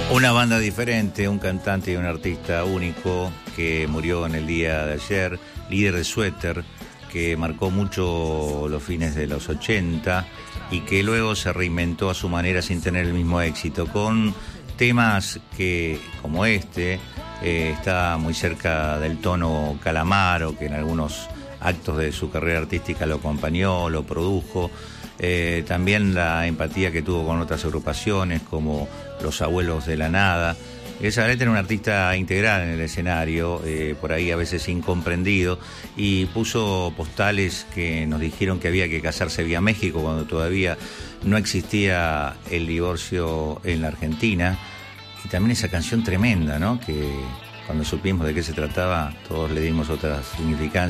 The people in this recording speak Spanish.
Una banda diferente, un cantante y un artista único que murió en el día de ayer, líder de Suéter, que marcó mucho los fines de los 80 y que luego se reinventó a su manera sin tener el mismo éxito, con temas que, como está muy cerca del tono Calamaro, que en algunos actos de su carrera artística lo acompañó, lo produjo. También la empatía que tuvo con otras agrupaciones como Los Abuelos de la Nada. Zabaleta era un artista integral en el escenario, por ahí a veces incomprendido, y puso postales que nos dijeron que había que casarse vía México cuando todavía no existía el divorcio en la Argentina. Y también esa canción tremenda, ¿no? Que cuando supimos de qué se trataba, todos le dimos otra significancia.